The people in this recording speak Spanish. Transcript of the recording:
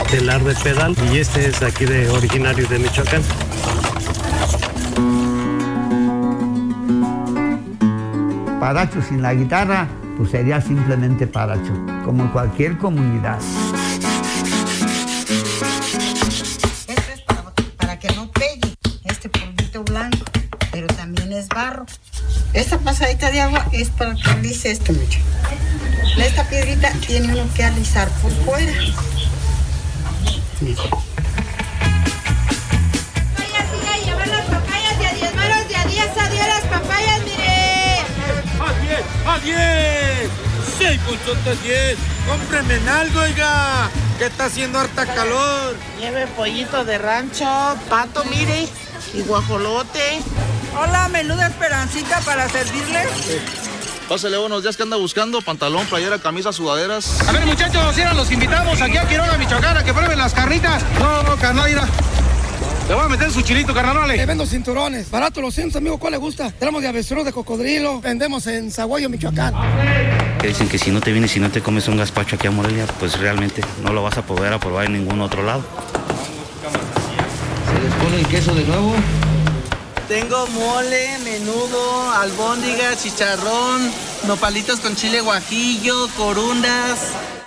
telar de pedal, y este es aquí originario de Michoacán. Paracho sin la guitarra, pues sería simplemente Paracho, como en cualquier comunidad. Esto es para que no pegue este polvito blanco, pero también es barro. Esta pasadita de agua es para que alice esto mucho. Esta piedrita tiene uno que alisar por fuera. Mira. Llevar las papayas de a 10 manos, de a 10 a 10 las papayas, mire. ¡A 10! ¡Sí, pulsotes 10! ¡Cómprenme en algo, oiga! Que está haciendo harta calor. Lleve pollito de rancho, pato, mire, y guajolote. Hola, menuda Esperancita para servirles. Pásale, buenos días, ¿qué anda buscando? Pantalón, playera, camisa, sudaderas. A ver, muchachos, eran los invitamos aquí a Quiroga, Michoacán, a que prueben las carnitas. No, carnal, mira. Le voy a meter su chilito, carnal, vale. Te vendo cinturones. Barato los 100, amigo, ¿cuál le gusta? Tenemos de avestruz, de cocodrilo. Vendemos en Zaguayo, Michoacán. Que dicen que si no te vienes, si no te comes un gazpacho aquí a Morelia, pues realmente no lo vas a poder probar en ningún otro lado. ¿Se les pone el queso de nuevo? Tengo mole, menudo, albóndigas, chicharrón, nopalitos con chile guajillo, corundas.